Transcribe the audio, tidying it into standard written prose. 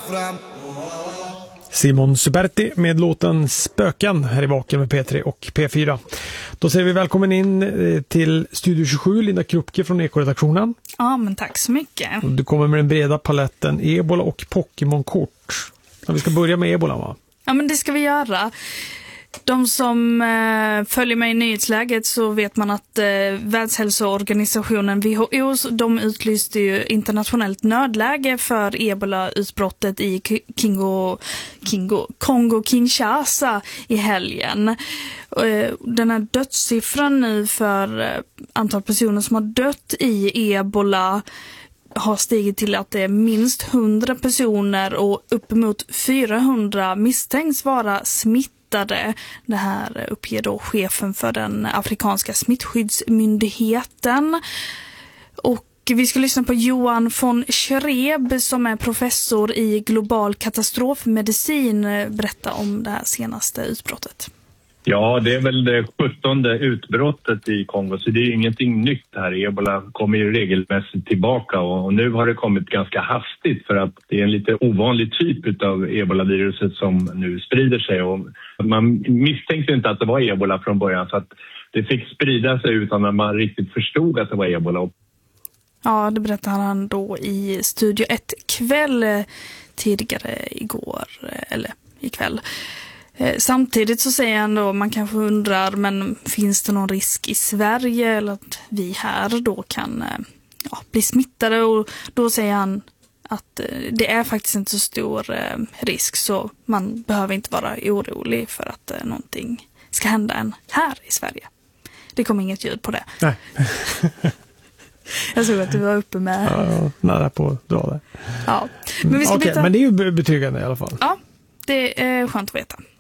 Simon Superti med låten Spöken här i Vaken med P3 och P4. Då säger vi välkommen in till Studio 27, Linda Krupke från Ekoredaktionen. Ja, men tack så mycket. Du kommer med den breda paletten Ebola och Pokémon-kort. Vi ska börja med Ebola, va? Ja, men det ska vi göra. De som följer mig i nyhetsläget så vet man att Världshälsoorganisationen WHO, de utlyste ju internationellt nödläge för Ebola-utbrottet i Kongo-Kinshasa i helgen. Den här dödssiffran nu för antal personer som har dött i Ebola har stigit till att det är minst 100 personer och uppemot 400 misstänks vara smittade. Det här uppger då chefen för den afrikanska smittskyddsmyndigheten. Och vi ska lyssna på Johan von Schreb som är professor i global katastrofmedicin berätta om det här senaste utbrottet. Ja, det är väl det 17:e utbrottet i Kongo, så det är ingenting nytt här. Ebola kommer ju regelmässigt tillbaka och nu har det kommit ganska hastigt för att det är en lite ovanlig typ av ebolaviruset som nu sprider sig. Och man misstänkte inte att det var ebola från början, så att det fick sprida sig utan att man riktigt förstod att det var ebola. Ja, det berättade han då i Studio 1 kväll tidigare igår, eller ikväll. Samtidigt så säger han då, man kanske undrar, men finns det någon risk i Sverige eller att vi här då kan bli smittade? Och då säger han att det är faktiskt inte så stor risk, så man behöver inte vara orolig för att någonting ska hända än här i Sverige. Det kom inget ljud på det. Nej. Jag såg att du var uppe med... Ja, nära på att dra det. Ja. Men, vi ska men det är ju betryggande i alla fall. Ja, det är skönt att veta.